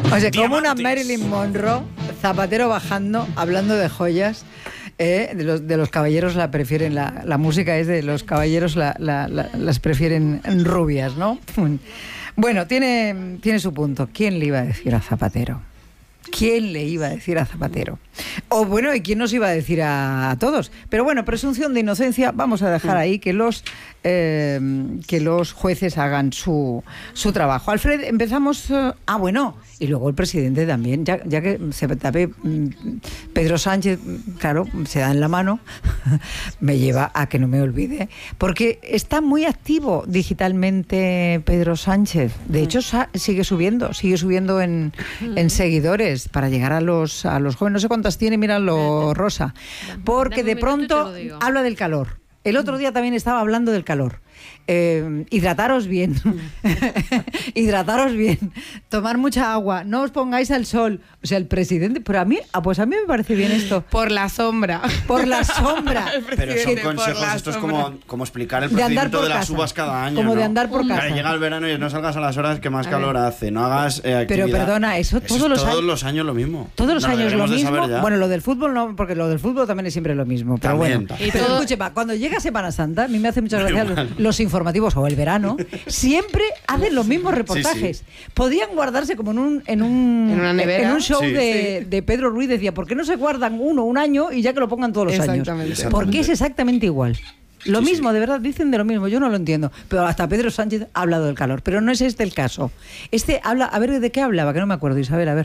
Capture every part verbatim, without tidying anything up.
O sea, como una Marilyn Monroe, Zapatero bajando, hablando de joyas. Eh, de, los, de los caballeros la prefieren, la, la música es de los caballeros la, la, la, las prefieren rubias, ¿no? Bueno, tiene, tiene su punto. ¿Quién le iba a decir a Zapatero? ¿Quién le iba a decir a Zapatero? O bueno, ¿y quién nos iba a decir a, a todos? Pero bueno, presunción de inocencia, vamos a dejar ahí que los eh, que los jueces hagan su, su trabajo. Alfred, empezamos... Uh, ah, bueno, y luego el presidente también, ya, ya que se tape Pedro Sánchez, claro, se da en la mano, me lleva a que no me olvide, porque está muy activo digitalmente Pedro Sánchez. De hecho, sigue subiendo, sigue subiendo en, en seguidores para llegar a los, a los jóvenes. No sé cuántas tiene, míralo, Rosa. Porque de pronto habla del calor. El otro día también estaba hablando del calor. Eh, hidrataros bien. Hidrataros bien. Tomar mucha agua. No os pongáis al sol. O sea, el presidente... Pero a mí, pues a mí me parece bien esto. Por la sombra. Por la sombra. Pero son consejos, esto es como, como explicar el procedimiento de, de las casa. uvas cada año. Como ¿no? de andar por casa. Claro, llega el verano y no salgas a las horas que más a calor ver. hace. No hagas eh, actividad. Pero perdona, eso todos, eso los, todos años, los años lo mismo. Todos los no, años lo mismo. Lo bueno, lo del fútbol no, porque lo del fútbol también es siempre lo mismo. Pero también, bueno. Y pero todo... escuche, cuando llega Semana Santa, a mí me hace muchas gracias los, los informativos o el verano, siempre hacen los mismos reportajes. Sí, sí. Podían guardarse como en un en un, en una nevera. En un show sí. de, de Pedro Ruiz, decía, ¿por qué no se guardan uno un año y ya que lo pongan todos los exactamente. años? Exactamente. Porque es exactamente igual. Lo sí, mismo, sí. de verdad, dicen de lo mismo, yo no lo entiendo. Pero hasta Pedro Sánchez ha hablado del calor. Pero no es este el caso. Este habla, a ver, ¿de qué hablaba? Que no me acuerdo, Isabel, a ver.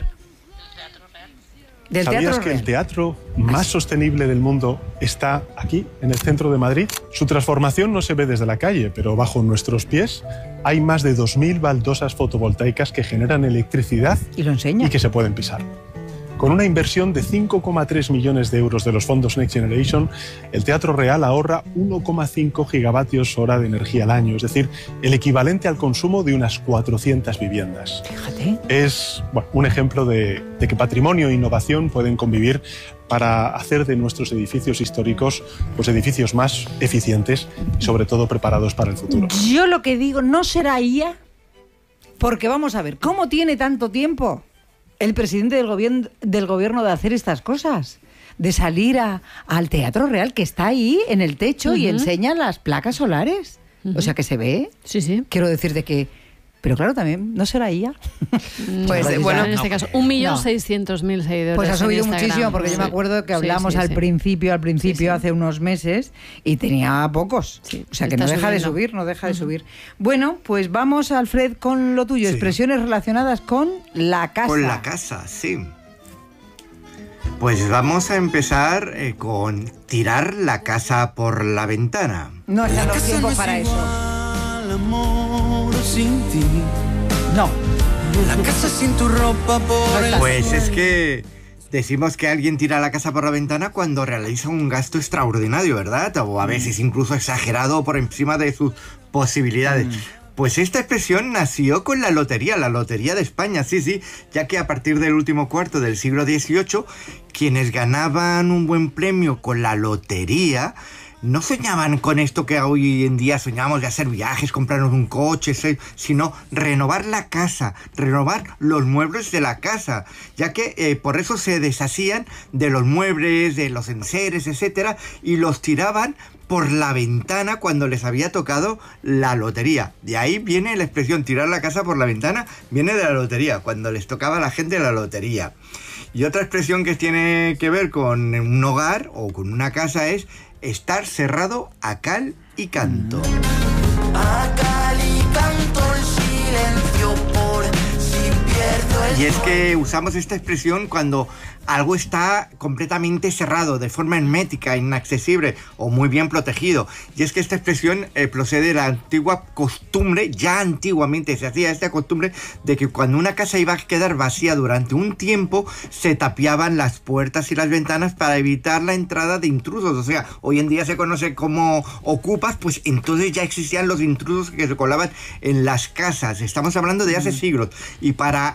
Del ¿Sabías teatro que real? El teatro más sostenible del mundo está aquí, en el centro de Madrid? Su transformación no se ve desde la calle, pero bajo nuestros pies hay más de dos mil baldosas fotovoltaicas que generan electricidad y lo enseña. Y que se pueden pisar. Con una inversión de cinco coma tres millones de euros de los fondos Next Generation, el Teatro Real ahorra uno coma cinco gigavatios hora de energía al año, es decir, el equivalente al consumo de unas cuatrocientas viviendas. Fíjate. Es bueno, un ejemplo de, de que patrimonio e innovación pueden convivir para hacer de nuestros edificios históricos pues, edificios más eficientes y sobre todo preparados para el futuro. Yo lo que digo, ¿no será I A? Porque vamos a ver, ¿cómo tiene tanto tiempo el presidente del gobierno, del gobierno de hacer estas cosas? De salir a, al Teatro Real, que está ahí en el techo uh-huh. y enseña las placas solares. Uh-huh. O sea, que se ve. Sí, sí. Quiero decir de que... Pero claro, también, ¿no será I A? Pues no, bueno, en este caso, un millón seiscientos mil seguidores. Pues ha subido muchísimo, porque yo me acuerdo que hablamos sí, sí, al sí. principio, al principio, sí, sí. hace unos meses, y tenía pocos. Sí, o sea, que no deja subiendo. de subir, no deja uh-huh. de subir. Bueno, pues vamos, Alfred, con lo tuyo. Sí. Expresiones relacionadas con la casa. Con la casa, sí. Pues vamos a empezar eh, con tirar la casa por la ventana. No está los tiempos no para eso. Amor sin ti. No. La casa sin tu ropa por el Pues es que decimos que alguien tira la casa por la ventana cuando realiza un gasto extraordinario, ¿verdad? O a veces incluso exagerado por encima de sus posibilidades. Mm. Pues esta expresión nació con la lotería, la Lotería de España, sí, sí, ya que a partir del último cuarto del siglo dieciocho, quienes ganaban un buen premio con la lotería no soñaban con esto que hoy en día soñamos de hacer viajes, comprarnos un coche, sino renovar la casa, renovar los muebles de la casa, ya que eh, por eso se deshacían de los muebles, de los enseres, etcétera, y los tiraban por la ventana cuando les había tocado la lotería. De ahí viene la expresión tirar la casa por la ventana, viene de la lotería, cuando les tocaba a la gente la lotería. Y otra expresión que tiene que ver con un hogar o con una casa es estar cerrado a cal y canto. A cal y canto el silencio por si pierdo el... Y es que usamos esta expresión cuando algo está completamente cerrado, de forma hermética, inaccesible o muy bien protegido. Y es que esta expresión eh, procede de la antigua costumbre, ya antiguamente se hacía esta costumbre, de que cuando una casa iba a quedar vacía durante un tiempo, se tapiaban las puertas y las ventanas para evitar la entrada de intrusos. O sea, hoy en día se conoce como ocupas, pues entonces ya existían los intrusos que se colaban en las casas. Estamos hablando de hace siglos. Y para evitar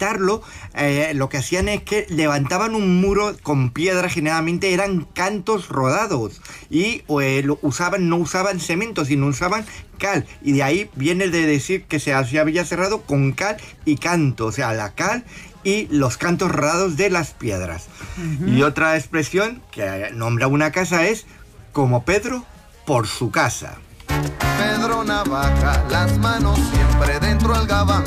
evitarlo, eh, lo que hacían es que levantaban un muro con piedra, generalmente eran cantos rodados, y eh, lo usaban, no usaban cemento, sino usaban cal, y de ahí viene de decir que se había cerrado con cal y canto, o sea, la cal y los cantos rodados de las piedras. Uh-huh. Y otra expresión que nombra una casa es como Pedro por su casa. Pedro Navaja, las manos siempre dentro al gabán.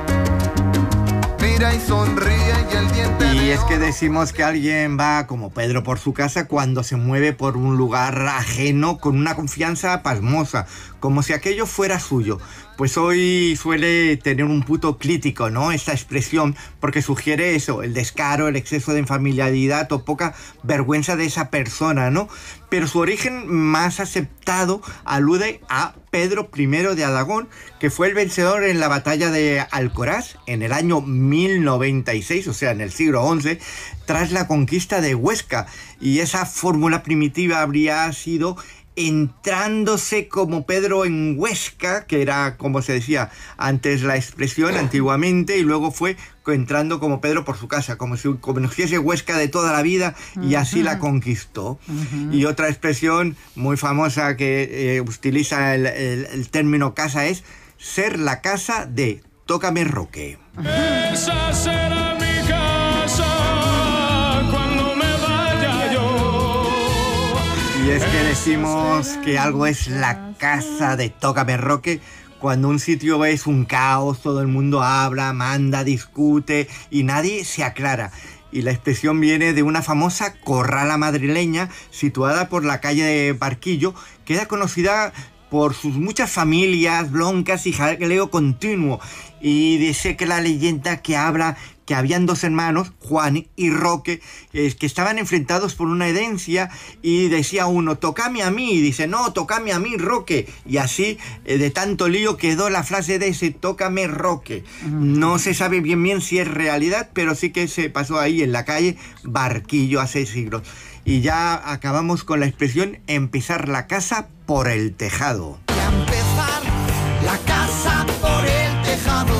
Mira y sonríe y el diente. Y es que decimos que alguien va como Pedro por su casa cuando se mueve por un lugar ajeno con una confianza pasmosa, como si aquello fuera suyo. Pues hoy suele tener un punto crítico, ¿no?, esta expresión, porque sugiere eso, el descaro, el exceso de familiaridad o poca vergüenza de esa persona, ¿no? Pero su origen más aceptado alude a Pedro primero de Aragón, que fue el vencedor en la batalla de Alcoraz en el año mil noventa y seis, o sea, en el siglo once, tras la conquista de Huesca. Y esa fórmula primitiva habría sido entrándose como Pedro en Huesca, que era como se decía antes la expresión antiguamente, y luego fue entrando como Pedro por su casa, como si conociese Huesca de toda la vida y así uh-huh. la conquistó. Uh-huh. Y otra expresión muy famosa que eh, utiliza el, el, el término casa es ser la casa de Tócame Roque. Uh-huh. Esa será mi casa cuando me vaya yo. Y es que decimos que algo es la casa de Tócame Roque cuando un sitio es un caos, todo el mundo habla, manda, discute y nadie se aclara. Y la expresión viene de una famosa corrala madrileña situada por la calle de Barquillo, que era conocida por sus muchas familias, broncas y jaleo continuo. Y dice que la leyenda que habla que habían dos hermanos, Juan y Roque, eh, que estaban enfrentados por una herencia, y decía uno, tócame a mí, y dice, no, tócame a mí, Roque. Y así, eh, de tanto lío, quedó la frase de ese, tócame, Roque. Uh-huh. No se sabe bien bien si es realidad, pero sí que se pasó ahí en la calle Barquillo hace siglos. Y ya acabamos con la expresión, empezar la casa por el tejado. Y a empezar la casa por el tejado.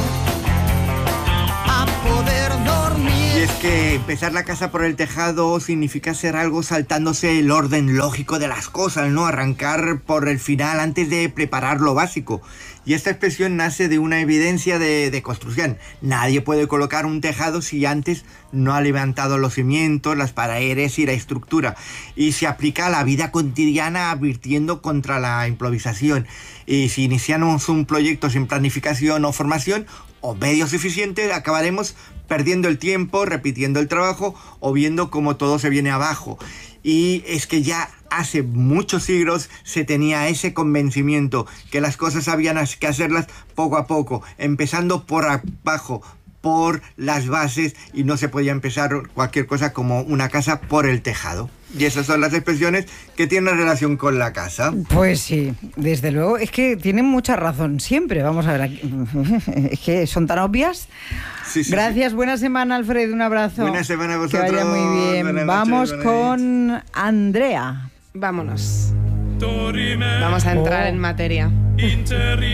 Y es que empezar la casa por el tejado significa hacer algo saltándose el orden lógico de las cosas, ¿no? Arrancar por el final antes de preparar lo básico. Y esta expresión nace de una evidencia de, de construcción. Nadie puede colocar un tejado si antes no ha levantado los cimientos, las paredes y la estructura. Y se aplica a la vida cotidiana advirtiendo contra la improvisación. Y si iniciamos un proyecto sin planificación o formación o medios suficientes, acabaremos perdiendo el tiempo, repitiendo el trabajo o viendo cómo todo se viene abajo. Y es que ya hace muchos siglos se tenía ese convencimiento que las cosas habían que hacerlas poco a poco, empezando por abajo, por las bases, y no se podía empezar cualquier cosa como una casa por el tejado. Y esas son las expresiones que tienen relación con la casa. Pues sí, desde luego, es que tienen mucha razón siempre. Vamos a ver, aquí. Es que son tan obvias. Sí, sí, Gracias, sí. Buena semana, Alfred, un abrazo. Buena semana a vosotros. Que vaya muy bien. Buenas Vamos noches, con Andrea. Vámonos. Vamos a entrar oh. en materia. En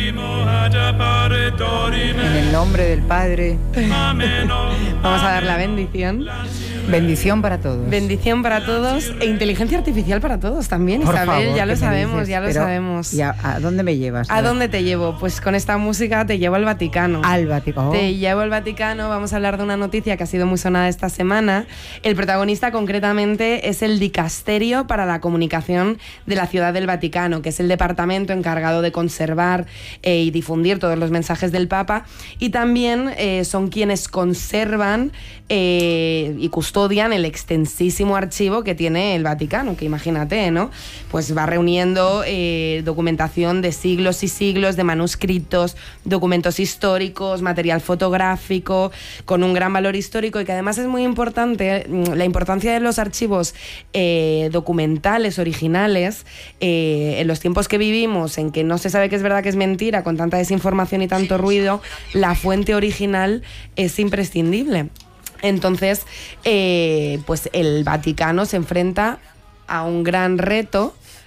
el nombre del Padre. Vamos a dar la bendición. Bendición para todos. Bendición para todos e inteligencia artificial para todos también, Por Isabel. favor, ya lo sabemos, dices, ya lo sabemos. ¿Y a, a dónde me llevas? ¿A dónde te llevo? Pues con esta música te llevo al Vaticano. Al Vaticano. Te llevo al Vaticano. Vamos a hablar de una noticia que ha sido muy sonada esta semana. El protagonista concretamente es el Dicasterio para la Comunicación de la Ciudad del Vaticano, que es el departamento encargado de conservar eh, y difundir todos los mensajes del Papa, y también eh, son quienes conservan eh, y custodian el extensísimo archivo que tiene el Vaticano, que imagínate, ¿no? Pues va reuniendo eh, documentación de siglos y siglos, de manuscritos, documentos históricos, material fotográfico, con un gran valor histórico, y que además es muy importante la importancia de los archivos eh, documentales, originales, eh, en los tiempos que vivimos, en que no se sabe qué es verdad, qué es mentira, con tanta desinformación y tanto ruido. La fuente original es imprescindible. Entonces, eh, pues el Vaticano se enfrenta a un gran reto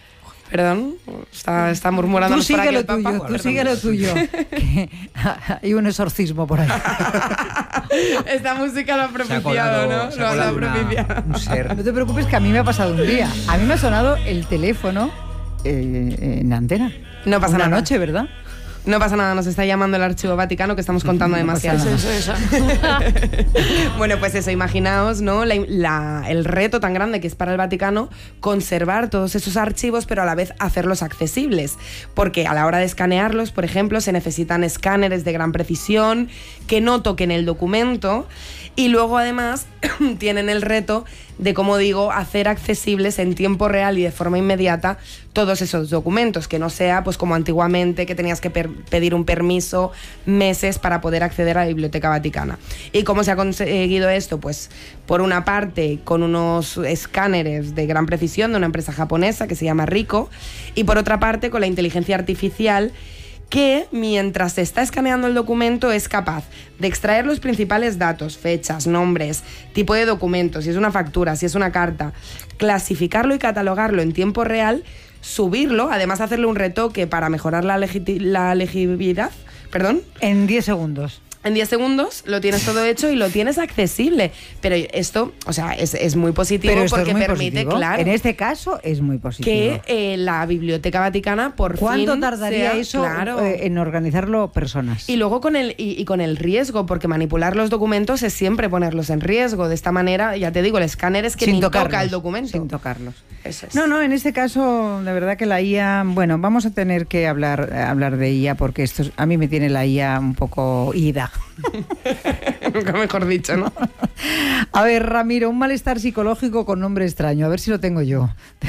Perdón, está, está murmurando. Tú sigue lo tuyo, Papa. tú sigue lo tuyo. Que hay un exorcismo por ahí. Esta música lo ha propiciado, ¿no? Lo ha propiciado. Un ser. No te preocupes que a mí me ha pasado un día. A mí me ha sonado el teléfono eh, en antena. No pasa Una nada. noche, ¿verdad? No pasa nada, nos está llamando el Archivo Vaticano que estamos contando no demasiado. Eso, eso, eso. Bueno, pues eso, imaginaos, ¿no? La, la, el reto tan grande que es para el Vaticano conservar todos esos archivos, pero a la vez hacerlos accesibles. Porque a la hora de escanearlos, por ejemplo, se necesitan escáneres de gran precisión que no toquen el documento. Y luego, además, tienen el reto de, como digo, hacer accesibles en tiempo real y de forma inmediata todos esos documentos, que no sea pues como antiguamente, que tenías que per- pedir un permiso meses para poder acceder a la Biblioteca Vaticana. ¿Y cómo se ha conseguido esto? Pues por una parte con unos escáneres de gran precisión de una empresa japonesa que se llama Ricoh, y por otra parte con la inteligencia artificial, que mientras se está escaneando el documento es capaz de extraer los principales datos, fechas, nombres, tipo de documento, si es una factura, si es una carta, clasificarlo y catalogarlo en tiempo real, subirlo, además hacerle un retoque para mejorar la, legiti- la legibilidad, perdón. En diez segundos. En diez segundos lo tienes todo hecho y lo tienes accesible. Pero esto, o sea, es, es muy positivo Pero esto porque es muy permite, positivo. claro. En este caso es muy positivo. Que eh, la Biblioteca Vaticana por ¿Cuánto fin tardaría sea, eso claro, eh, en organizarlo personas? Y luego con el y, y con el riesgo, porque manipular los documentos es siempre ponerlos en riesgo. De esta manera, ya te digo, el escáner es que sin ni tocarlos, toca el documento. Sin tocarlos. Eso es. No, no, en este caso, de verdad que la I A, bueno, vamos a tener que hablar, hablar de I A porque esto es- a mí me tiene la I A un poco ida. Nunca mejor dicho, ¿no? A ver, Ramiro, un malestar psicológico con nombre extraño, a ver si lo tengo yo.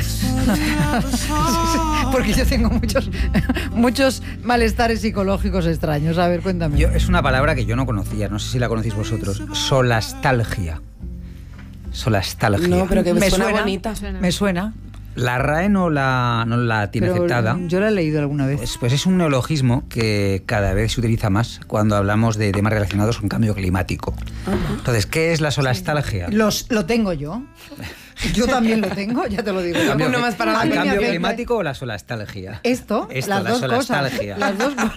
Porque yo tengo muchos, muchos malestares psicológicos extraños. A ver, cuéntame. Yo, es una palabra que yo no conocía, no sé si la conocéis vosotros. Solastalgia. Solastalgia. No, pero que me, Me suena, suena. bonita. Me suena. La R A E no la, no la tiene Pero aceptada. yo la he leído alguna vez. Pues, pues es un neologismo que cada vez se utiliza más cuando hablamos de temas relacionados con cambio climático. Uh-huh. Entonces, ¿qué es la solastalgia? Los, lo tengo yo. Yo también lo tengo, ya te lo digo. ¿Cambio, Uno más para ¿El la cambio afecta. climático o la solastalgia? Esto, Esto las la dos solastalgia. cosas. Las dos cosas.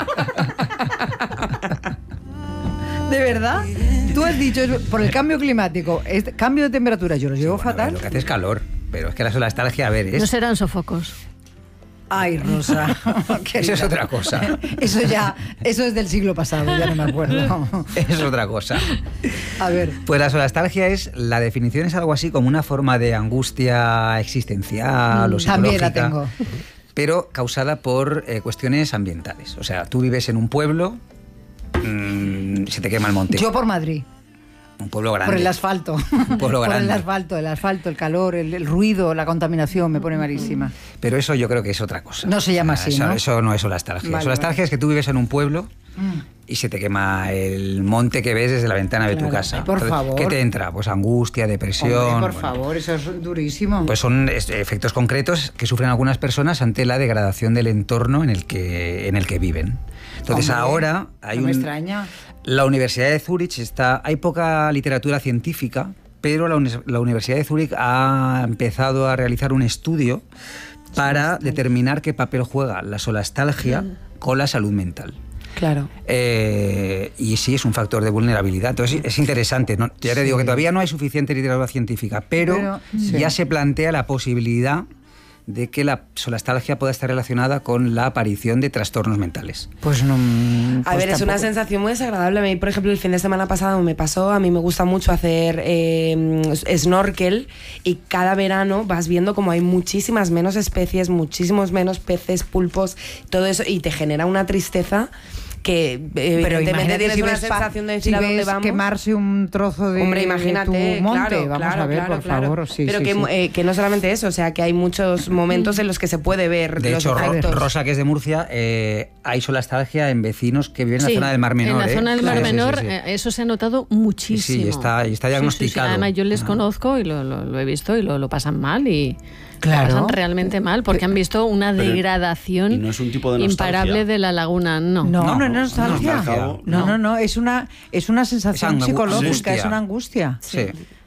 ¿De verdad? Tú has dicho, por el cambio climático, este cambio de temperatura, yo lo llevo Sí, bueno, fatal. Lo que hace es calor, pero es que la solastalgia, a ver, es... No serán sofocos. Ay, Rosa. Eso es otra cosa. Eso ya, eso es del siglo pasado, ya no me acuerdo. Es otra cosa. A ver. Pues la solastalgia es, la definición es algo así como una forma de angustia existencial o psicológica. También la tengo. Pero causada por eh, cuestiones ambientales. O sea, tú vives en un pueblo, mmm, se te quema el monte. Yo por Madrid. Un pueblo grande. Por el asfalto. Un pueblo Por grande. el asfalto, el asfalto, el calor, el, el ruido, la contaminación, me pone malísima. Pero eso yo creo que es otra cosa. No se llama O sea, así, eso, ¿no? Eso no es solastalgia. Vale, solastalgia vale. es que tú vives en un pueblo Mm. y se te quema el monte que ves desde la ventana de Claro. tu casa. Ay, por favor. ¿Qué te entra? Pues angustia, depresión. Hombre, por bueno, favor, eso es durísimo. Pues son es- efectos concretos que sufren algunas personas ante la degradación del entorno en el que, en el que viven. Entonces Hombre, ahora hay no me un... extraña. La Universidad de Zúrich está... Hay poca literatura científica, pero la, uni- la Universidad de Zúrich ha empezado a realizar un estudio para determinar qué papel juega la solastalgia mm. con la salud mental. Claro. Eh, y sí, es un factor de vulnerabilidad. Entonces es interesante, ¿no? Ya te Sí. digo que todavía no hay suficiente literatura científica, pero, Pero, sí. ya se plantea la posibilidad de que la solastalgia pueda estar relacionada con la aparición de trastornos mentales. Pues no. A pues ver, es una tampoco. sensación muy desagradable. A mí, por ejemplo, el fin de semana pasado me pasó, a mí me gusta mucho hacer eh, snorkel y cada verano vas viendo como hay muchísimas menos especies, muchísimos menos peces, pulpos, todo eso, y te genera una tristeza que Pero evidentemente imagínate tienes si una ves pa- sensación de si decir a dónde ves vamos. quemarse un trozo de, Hombre, de imagínate, tu monte. claro, Vamos claro, a ver, claro, por claro. favor. Sí, Pero sí, que, sí. eh, que no solamente eso, o sea, que hay muchos momentos en los que se puede ver De los hecho, Ro- efectos. Rosa, que es de Murcia, eh, hay solastalgia en vecinos que viven en Sí, la zona del Mar Menor. en la ¿eh? zona del Mar Sí, sí, sí, Menor, sí. eh, eso se ha notado muchísimo. Sí, sí, está- y está diagnosticado. Además, yo les Ah. conozco y lo, lo- lo he visto y lo, lo pasan mal y Claro. lo pasan realmente mal porque han visto una Pero- degradación y no es un tipo de nostalgia. imparable de la laguna. No. No, no, No, es nostalgia. nostalgia. No, no, no, es una, es una sensación Es angu- psicológica, angustia. es una angustia. Sí.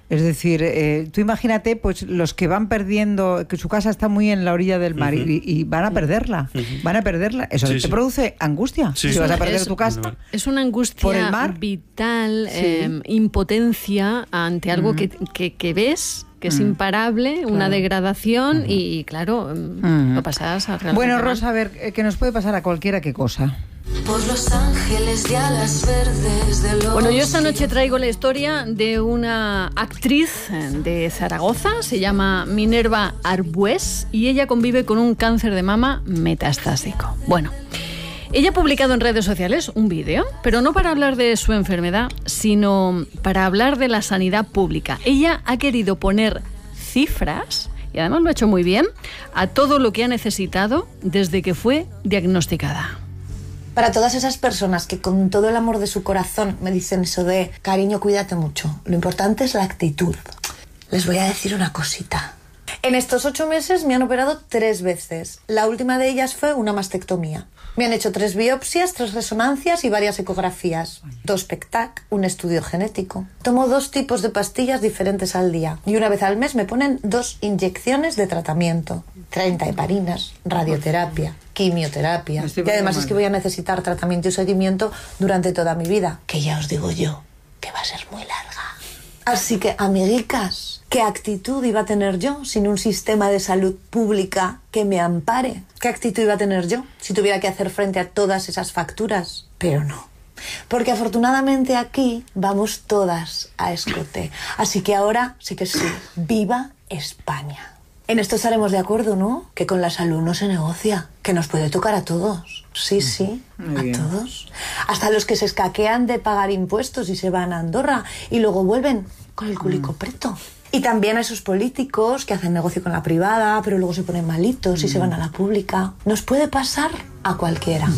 Es decir, eh, tú imagínate, pues los que van perdiendo, que su casa está muy en la orilla del mar, uh-huh. y, y van a perderla, uh-huh. van a perderla. Eso sí, te sí. produce angustia. Sí, si sí. vas a perder es, tu casa. Es una angustia por el mar vital, sí. eh, impotencia ante algo uh-huh. que, que, que ves, que es imparable, claro. una degradación, uh-huh. y claro, uh-huh. lo pasas a realmente. Bueno, Rosa, a ver, que nos puede pasar a cualquiera qué cosa. Por los ángeles de alas verdes de los... Bueno, yo esta noche traigo la historia de una actriz de Zaragoza, se llama Minerva Arbués, y ella convive con un cáncer de mama metastásico. Bueno, ella ha publicado en redes sociales un vídeo, pero no para hablar de su enfermedad, sino para hablar de la sanidad pública. Ella ha querido poner cifras, y además lo ha hecho muy bien, a todo lo que ha necesitado desde que fue diagnosticada. Para todas esas personas que con todo el amor de su corazón me dicen eso de cariño, cuídate mucho, lo importante es la actitud. Les voy a decir una cosita. En estos ocho meses me han operado tres veces. La última de ellas fue una mastectomía. Me han hecho tres biopsias, tres resonancias y varias ecografías. Dos Pectac, un estudio genético. Tomo dos tipos de pastillas diferentes al día. Y una vez al mes me ponen dos inyecciones de tratamiento. treinta heparinas, radioterapia, quimioterapia. Y además es que voy a necesitar tratamiento y seguimiento durante toda mi vida. Que ya os digo yo, que va a ser muy larga. Así que, amiguicas, ¿qué actitud iba a tener yo sin un sistema de salud pública que me ampare? ¿Qué actitud iba a tener yo si tuviera que hacer frente a todas esas facturas? Pero no. Porque afortunadamente aquí vamos todas a escote. Así que ahora sí que sí, ¡viva España! En esto estaremos de acuerdo, ¿no? Que con la salud no se negocia, que nos puede tocar a todos. Sí, sí, a todos. Hasta los que se escaquean de pagar impuestos y se van a Andorra y luego vuelven con el culico preto. Y también a esos políticos que hacen negocio con la privada, pero luego se ponen malitos y se van a la pública. Nos puede pasar a cualquiera.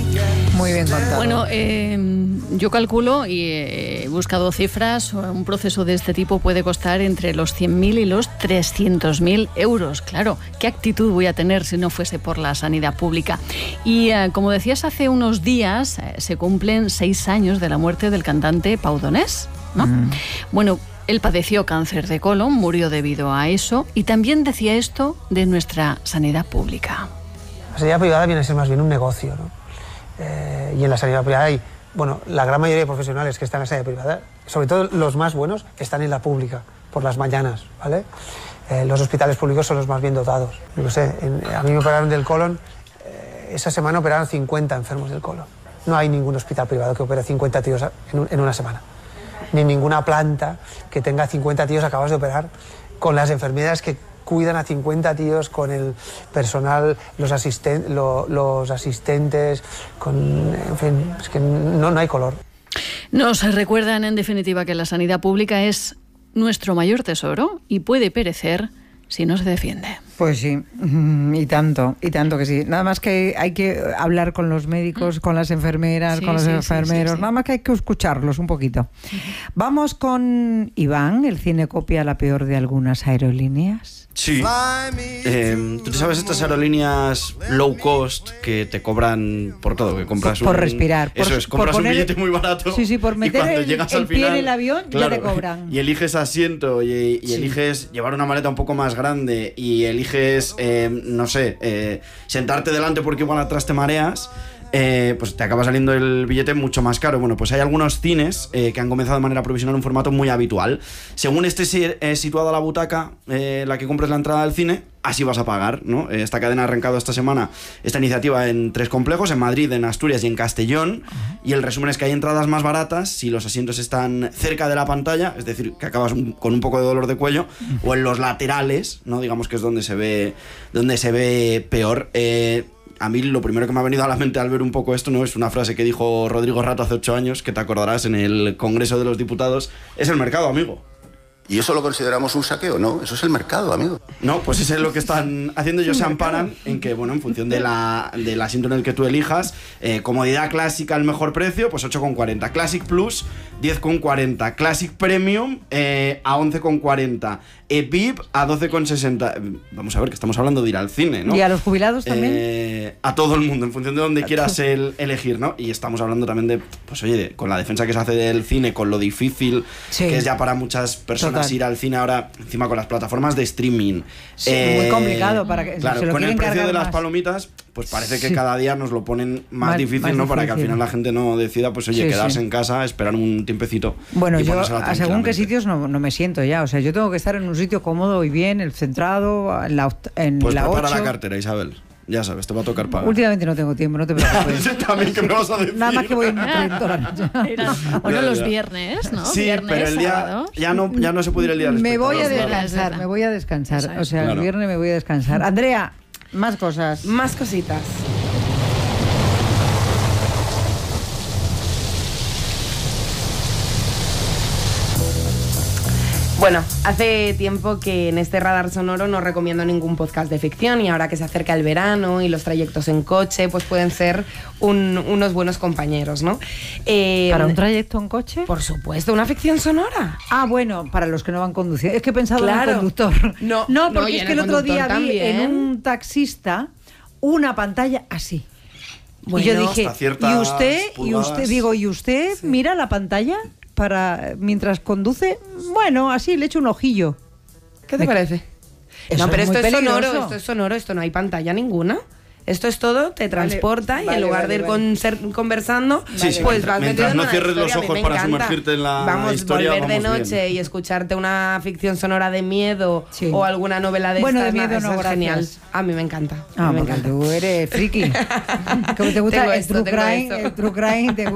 Muy bien contado. Bueno, eh, yo calculo y he buscado cifras, un proceso de este tipo puede costar entre los cien mil y los trescientos mil euros. Claro, ¿qué actitud voy a tener si no fuese por la sanidad pública? Y eh, como decías, hace unos días eh, se cumplen seis años de la muerte del cantante Pau Donés, ¿no? Mm. Bueno, él padeció cáncer de colon, murió debido a eso, y también decía esto de nuestra sanidad pública. La sanidad privada viene a ser más bien un negocio, ¿no? Eh, y en la sanidad privada hay, bueno, la gran mayoría de profesionales que están en la sanidad privada, sobre todo los más buenos, están en la pública, por las mañanas, ¿vale? Eh, los hospitales públicos son los más bien dotados. Yo no sé, en, a mí me operaron del colon, eh, esa semana operaron cincuenta enfermos del colon. No hay ningún hospital privado que opere cincuenta tíos en, un, en una semana. Ni ninguna planta que tenga cincuenta tíos acabas de operar, con las enfermeras que cuidan a cincuenta tíos, con el personal, los, asisten, lo, los asistentes, con, en fin, es que no, no hay color. Nos recuerdan, en definitiva, que la sanidad pública es nuestro mayor tesoro y puede perecer si no se defiende. Pues sí, y tanto, y tanto que sí. Nada más que hay que hablar con los médicos, con las enfermeras, sí, con los sí, enfermeros, sí, sí, sí. Nada más que hay que escucharlos un poquito. Uh-huh. Vamos con Iván, el cine copia la peor de algunas aerolíneas. Sí. Eh, ¿Tú te sabes estas aerolíneas low cost que te cobran por todo? Que compras por, por un, respirar. Eso por, es, compras por poner, un billete muy barato. Sí, sí, por meter el, llegas el al final, pie en el avión, claro, ya te cobran. Y eliges asiento y, y sí. eliges llevar una maleta un poco más grande y eliges, eh, no sé, eh, sentarte delante porque igual atrás te mareas. Eh, pues te acaba saliendo el billete mucho más caro. Bueno, pues hay algunos cines eh, que han comenzado de manera provisional un formato muy habitual. Según estés eh, situado a la butaca, eh, la que compres la entrada al cine, así vas a pagar, ¿no? Eh, esta cadena ha arrancado esta semana esta iniciativa en tres complejos, en Madrid, en Asturias y en Castellón. Uh-huh. Y el resumen es que hay entradas más baratas si los asientos están cerca de la pantalla, es decir, que acabas un, con un poco de dolor de cuello, uh-huh. o en los laterales, ¿no? Digamos que es donde se ve, donde se ve peor. Eh, A mí lo primero que me ha venido a la mente al ver un poco esto, ¿no? Es una frase que dijo Rodrigo Rato hace ocho años, que te acordarás en el Congreso de los Diputados. Es el mercado, amigo. ¿Y eso lo consideramos un saqueo? No, eso es el mercado, amigo. No, pues eso es lo que están haciendo. Ellos se amparan en que, bueno, en función de la, del asiento en el que tú elijas, eh, comodidad clásica al mejor precio, pues ocho con cuarenta. Classic Plus, diez con cuarenta. Classic Premium eh, a once con cuarenta. E V I P a doce con sesenta. Vamos a ver, que estamos hablando de ir al cine, ¿no? ¿Y a los jubilados también? Eh, a todo el mundo, en función de donde quieras el, elegir, ¿no? Y estamos hablando también de, pues oye, de, con la defensa que se hace del cine, con lo difícil sí. que es ya para muchas personas Total. ir al cine ahora, encima con las plataformas de streaming. Sí, eh, muy complicado para que claro, se lo con el precio de las más. palomitas, pues parece que sí. cada día nos lo ponen más, más difícil, más ¿no? difícil. Para que al final la gente no decida, pues oye, sí, quedarse sí. en casa, esperar un tiempecito. Bueno, yo a según qué sitios no, no me siento ya. O sea, yo tengo que estar en un sitio cómodo y bien, el centrado, en la, en pues la prepara ocho. la cartera, Isabel. Ya sabes, te va a tocar pagar. Últimamente no tengo tiempo, no te preocupes. También que me vas a decir. Nada más que voy en toda la noche. Bueno, los viernes, ¿no? Sí, viernes, pero el día sábados. ya no, ya no se puede ir el día del Me voy a espectador, descansar, claro. me voy a descansar. Eso es. O sea, Claro. el viernes me voy a descansar. Andrea, más cosas. Más cositas. Bueno, hace tiempo que en este radar sonoro no recomiendo ningún podcast de ficción y ahora que se acerca el verano y los trayectos en coche, pues pueden ser un, unos buenos compañeros, ¿no? Eh, ¿Para un trayecto en coche? Por supuesto, una ficción sonora. Ah, bueno, para los que no van conduciendo. Es que he pensado Claro. en el conductor. No, no, no, porque y es en que el el otro día conductor vi en también. un taxista una pantalla así. Bueno, y yo dije, hasta ciertas ¿y usted? ¿Y pulgadas. usted? Digo, ¿y usted Sí. mira la pantalla para mientras conduce? Bueno, así le echo un ojillo. ¿Qué te Me- parece? Eso No, pero es esto muy es sonoro, peligroso. esto es sonoro, esto no hay pantalla ninguna. Esto es todo, te transporta y vale, en lugar vale, de ir vale. con- ser- conversando, Sí, sí, pues mientras- vas mientras metido en no una cierres los historia, a mí ojos me para encanta. sumergirte en la vamos, historia, volver de vamos noche bien. y escucharte una ficción sonora de miedo Sí. o alguna novela de Bueno, estas, de miedo nada, no, eso es genial. gracias. A mí me encanta. Ah, a mí me porque encanta. tú eres friki. Como te gusta Tengo el esto, true tengo crime, esto. el true crime te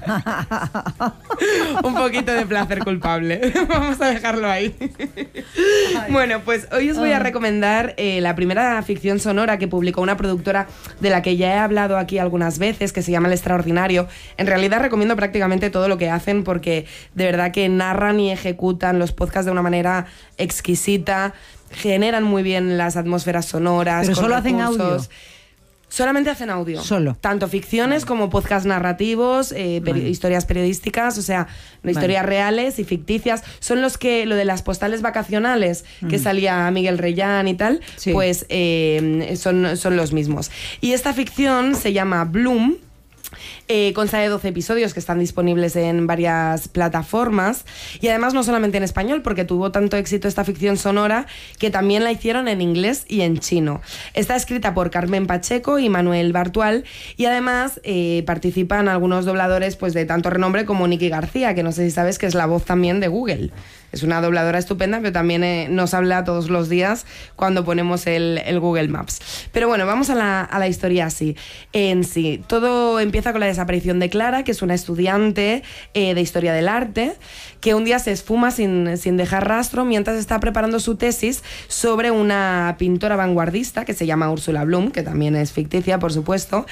gusta. Un poquito de placer culpable. Vamos a dejarlo ahí. Bueno, pues hoy os voy a recomendar eh, la primera ficción sonora que publicó una productora de la que ya he hablado aquí algunas veces, que se llama El Extraordinario. En realidad recomiendo prácticamente todo lo que hacen porque de verdad que narran y ejecutan los podcasts de una manera exquisita, generan muy bien las atmósferas sonoras. Pero con solo hacen recursos. audio. Solamente hacen audio. Solo. Tanto ficciones como podcasts narrativos, eh, peri- Vale. historias periodísticas, o sea, historias reales y ficticias. Son los que, lo de las postales vacacionales, que Mm. salía Miguel Reyán y tal, Sí. pues eh, son, son los mismos. Y esta ficción se llama Bloom. Eh, consta de doce episodios que están disponibles en varias plataformas y además no solamente en español porque tuvo tanto éxito esta ficción sonora que también la hicieron en inglés y en chino. Está escrita por Carmen Pacheco y Manuel Bartual y además eh, participan algunos dobladores pues de tanto renombre como Nicky García, que no sé si sabes que es la voz también de Google. Es una dobladora estupenda, pero también eh, nos habla todos los días cuando ponemos el, el Google Maps. Pero bueno, vamos a la, a la historia así. En sí, todo empieza con la desaparición de Clara, que es una estudiante eh, de Historia del Arte, que un día se esfuma sin, sin dejar rastro mientras está preparando su tesis sobre una pintora vanguardista que se llama Ursula Bloom, que también es ficticia, por supuesto,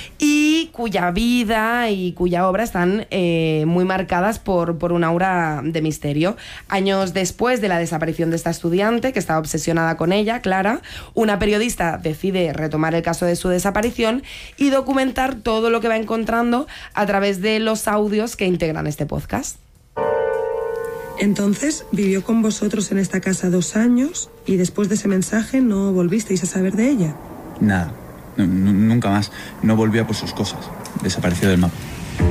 y cuya vida y cuya obra están eh, muy marcadas por, por un aura de misterio. Años después de la desaparición de esta estudiante, que estaba obsesionada con ella, Clara, una periodista decide retomar el caso de su desaparición y documentar todo lo que va encontrando a través de los audios que integran este podcast. Entonces vivió con vosotros en esta casa dos años y después de ese mensaje no volvisteis a saber de ella. Nada, n- n- nunca más. No volvía por sus cosas. Desapareció del mapa.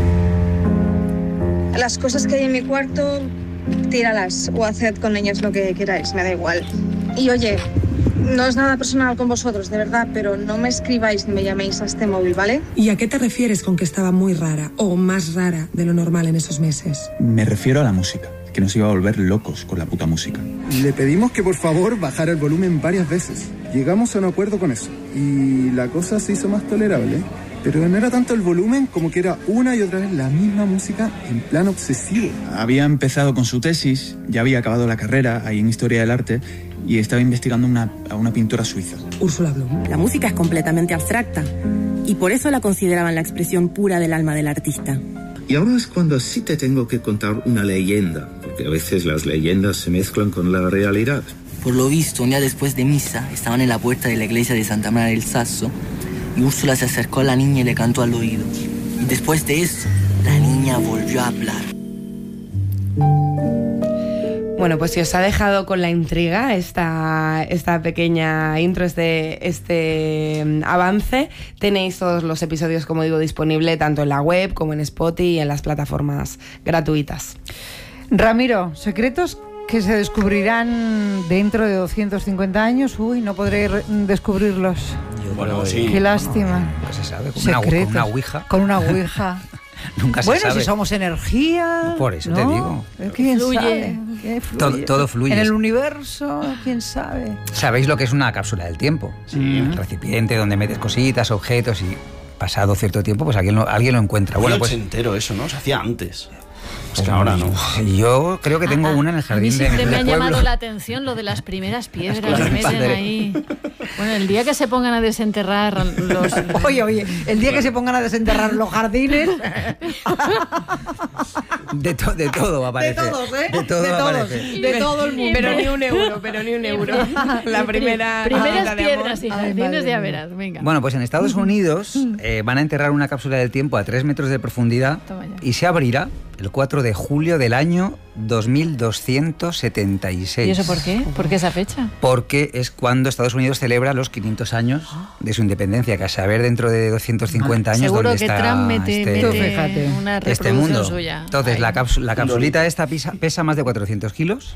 Las cosas que hay en mi cuarto, tíralas o haced con ellas lo que queráis, me da igual. Y oye, no es nada personal con vosotros, de verdad, pero no me escribáis ni me llaméis a este móvil, ¿vale? ¿Y a qué te refieres con que estaba muy rara o más rara de lo normal en esos meses? Me refiero a la música, que nos iba a volver locos con la puta música. Le pedimos que por favor bajara el volumen varias veces. Llegamos a un acuerdo con eso y la cosa se hizo más tolerable. Pero no era tanto el volumen como que era una y otra vez la misma música en plan obsesivo. Había empezado con su tesis, ya había acabado la carrera ahí en Historia del Arte y estaba investigando una, a una pintora suiza. Úrsula Bloom. La música es completamente abstracta y por eso la consideraban la expresión pura del alma del artista. Y ahora es cuando sí te tengo que contar una leyenda, porque a veces las leyendas se mezclan con la realidad. Por lo visto, un día después de misa, estaban en la puerta de la iglesia de Santa María del Sasso y Úrsula se acercó a la niña y le cantó al oído. Y después de eso, la niña volvió a hablar. Bueno, pues si os ha dejado con la intriga esta, esta pequeña intro, este, este avance, tenéis todos los episodios, como digo, disponible tanto en la web como en Spotify y en las plataformas gratuitas. Ramiro, secretos que se descubrirán dentro de doscientos cincuenta años. Uy, no podré re- descubrirlos. Bueno, sí. Qué lástima. Nunca se sabe, con una, con una ouija. Con una ouija. Nunca se bueno, sabe. si somos energía. Por eso ¿no? te digo. ¿Quién Fluye. sabe? ¿Qué fluye? Todo, todo fluye. En el universo, quién sabe. ¿Sabéis lo que es una cápsula del tiempo? Sí. Un recipiente donde metes cositas, objetos y pasado cierto tiempo, pues alguien lo, alguien lo encuentra. Bueno, pues entero eso, ¿no? Se hacía antes. Pues ahora no. Yo creo que tengo Ah, una en el A mí jardín de siempre mi me ha pueblo. llamado la atención lo de las primeras piedras Las que cosas meten padre. ahí. Bueno, el día que se pongan a desenterrar los... Oye, oye, el día que se pongan a desenterrar los jardines. De, to- de todo va a De aparecer. todos, ¿eh? De todo De va a todos. aparecer. De todo el mundo. Pero ni un euro, pero ni un euro. La primera... Primeras gotita de amor. piedras y Ay, jardines madre ya mía. verás, venga. Bueno, pues en Estados Unidos eh, van a enterrar una cápsula del tiempo a tres metros de profundidad Toma ya. y se abrirá el cuatro de julio del año dos mil doscientos setenta y seis. ¿Y eso por qué? ¿Por qué esa fecha? Porque es cuando Estados Unidos celebra los quinientos años de su independencia, que a saber dentro de doscientos cincuenta años Seguro dónde que está Trump mete, este, mete Tú fíjate. una este reproducción mundo. suya. Entonces, Ay. la, cápsula, la capsulita esta pesa, pesa más de cuatrocientos kilos.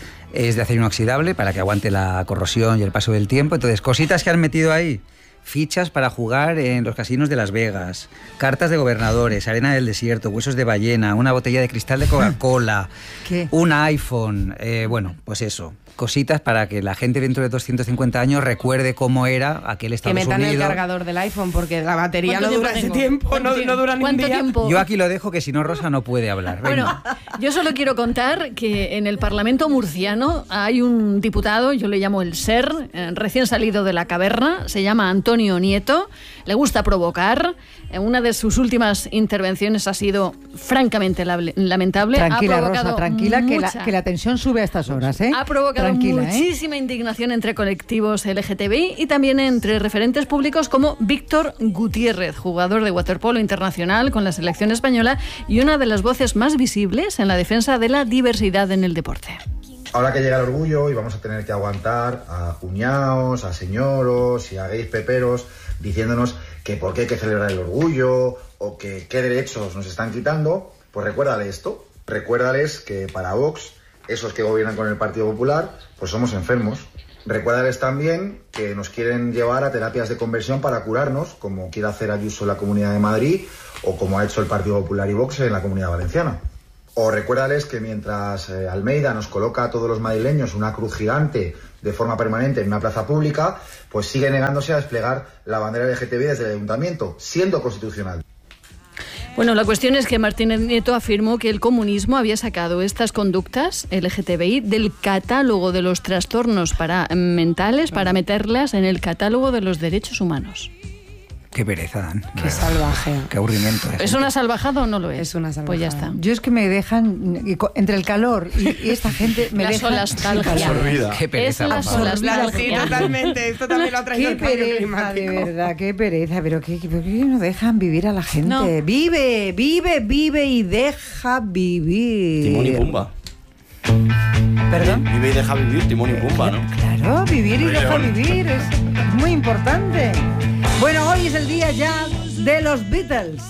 Es de acero inoxidable para que aguante la corrosión y el paso del tiempo. Entonces, cositas que han metido ahí. Fichas para jugar en los casinos de Las Vegas, cartas de gobernadores, arena del desierto, huesos de ballena, una botella de cristal de Coca-Cola, ¿Qué? un iPhone, eh, bueno, pues eso, cositas para que la gente dentro de doscientos cincuenta años recuerde cómo era aquel Que Estados metan el Unidos. cargador del iPhone porque la batería no ¿Cuánto dura ese tengo? tiempo, ¿Cuánto no, tiempo? no dura ni un ¿Cuánto día. tiempo? Yo aquí lo dejo, que si no Rosa no puede hablar. Venga. Bueno, yo solo quiero contar que en el Parlamento murciano hay un diputado, yo le llamo el SER, eh, recién salido de la caverna, se llama Antonio Nieto, le gusta provocar. Eh, Una de sus últimas intervenciones ha sido francamente lable- lamentable. Tranquila, ha provocado Rosa, tranquila, que la, mucha- que la tensión sube a estas horas, ¿eh? Ha provocado Tranquila, ¿eh? muchísima indignación entre colectivos L G T B I y también entre referentes públicos como Víctor Gutiérrez, jugador de waterpolo internacional con la selección española y una de las voces más visibles en la defensa de la diversidad en el deporte. Ahora que llega el orgullo y vamos a tener que aguantar a cuñaos, a señoros y a gays peperos diciéndonos que por qué hay que celebrar el orgullo o que qué derechos nos están quitando, pues recuérdale esto, recuérdales que para Vox, esos que gobiernan con el Partido Popular, pues somos enfermos. Recuérdales también que nos quieren llevar a terapias de conversión para curarnos, como quiere hacer Ayuso en la Comunidad de Madrid o como ha hecho el Partido Popular y Vox en la Comunidad Valenciana. O recuérdales que mientras eh, Almeida nos coloca a todos los madrileños una cruz gigante de forma permanente en una plaza pública, pues sigue negándose a desplegar la bandera L G T B desde el ayuntamiento, siendo constitucional. Bueno, la cuestión es que Martínez Nieto afirmó que el comunismo había sacado estas conductas L G T B I del catálogo de los trastornos para, mentales para meterlas en el catálogo de los derechos humanos. Qué pereza, Dan. Qué salvaje. Qué aburrimiento. ¿Es una salvajada o no lo es? Es una salvajada. Pues ya está. Yo es que me dejan, y co- entre el calor y, y esta gente me La dejan... solastalgia. Absorbida. Qué pereza. Es la por favor. Sí, solastalgia. totalmente. Esto también lo ha traído Qué el cambio pereza, climático. de verdad, qué pereza. Pero ¿qué, qué, por qué no dejan vivir a la gente? No. Vive, vive, vive y deja vivir. Timón y Pumba. ¿Perdón? Vive y deja vivir, Timón y Pumba, ¿no? Claro, vivir y Rey deja León. vivir es muy importante. Bueno, hoy es el día ya de los Beatles.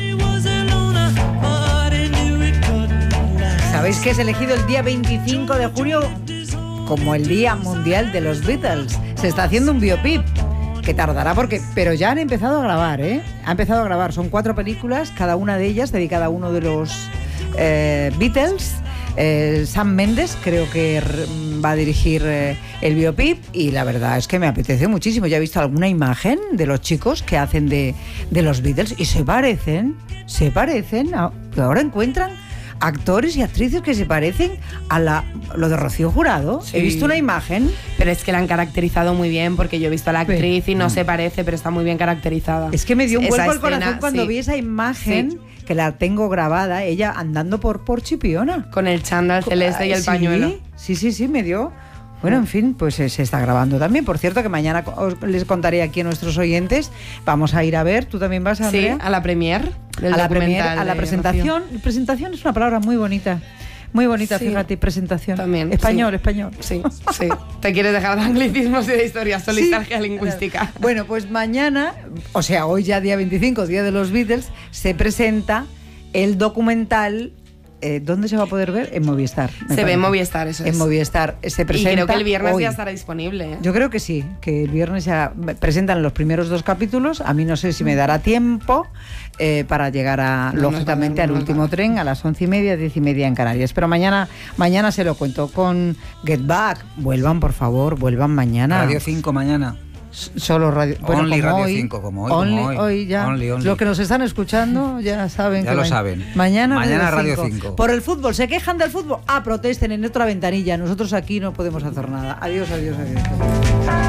¿Sabéis que es elegido el día veinticinco de junio como el Día Mundial de los Beatles? Se está haciendo un biopic que tardará porque... Pero ya han empezado a grabar, ¿eh? Ha empezado a grabar. Son cuatro películas, cada una de ellas dedicada a uno de los eh, Beatles. Eh, Sam Mendes creo que r- va a dirigir eh, el biopic y la verdad es que me apetece muchísimo. Ya he visto alguna imagen de los chicos que hacen de, de los Beatles y se parecen, se parecen, a, que ahora encuentran actores y actrices que se parecen a la, lo de Rocío Jurado. Sí. He visto una imagen. Pero es que la han caracterizado muy bien porque yo he visto a la actriz y no Mm. se parece, pero está muy bien caracterizada. Es que me dio un Esa vuelco al escena, corazón cuando sí. vi esa imagen, Sí. que la tengo grabada, ella andando por, por Chipiona. Con el chándal celeste y el Sí, pañuelo. Sí, sí, sí, me dio. Bueno, en fin, pues eh, se está grabando también. Por cierto, que mañana os- les contaré aquí a nuestros oyentes. Vamos a ir a ver. ¿Tú también vas, Sí, Andrea? a la premier del a la premier, documental a la de presentación. Presentación es una palabra muy bonita. Muy bonita, Sí. fíjate, presentación. También, Español, sí. español. Sí, sí. Te quieres dejar de anglicismos y de historia, solo Sí. nostalgia lingüística. Bueno, pues mañana, o sea, hoy ya día veinticinco, día de los Beatles, se presenta el documental. Eh, ¿Dónde se va a poder ver? En Movistar. me Se parece. ve en Movistar, eso es. En Movistar se presenta. Y creo que el viernes hoy. ya estará disponible. ¿eh? Yo creo que sí, que el viernes ya presentan los primeros dos capítulos. A mí no sé si me dará tiempo eh, para llegar a, No nos lógicamente, va a dar, al no nos último tren a las once y media, diez y media en Canarias. Pero mañana, mañana se lo cuento con Get Back. Vuelvan, por favor, vuelvan mañana. Radio cinco mañana. Solo radio, bueno, Only como Radio hoy, cinco, como hoy, only, como hoy. hoy ya. Only, only. Los que nos están escuchando ya saben. Ya que lo ma- saben. Mañana, Mañana Radio cinco. cinco. Por el fútbol, ¿se quejan del fútbol? Ah, protesten en otra ventanilla. Nosotros aquí no podemos hacer nada. Adiós, adiós, adiós.